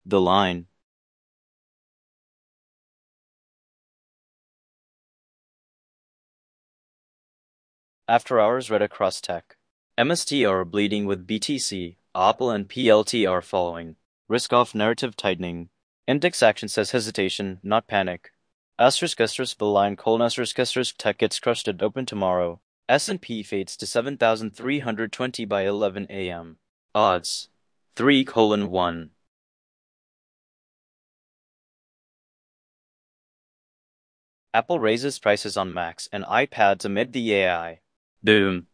The line. After hours read across tech. MST are bleeding with BTC, Apple and PLT are following. Risk-off narrative tightening. Index action says hesitation, not panic. *** the line : tech gets crushed at open tomorrow. S&P fades to 7,320 by 11 a.m. Odds 3:1. Apple raises prices on Macs and iPads amid the AI boom.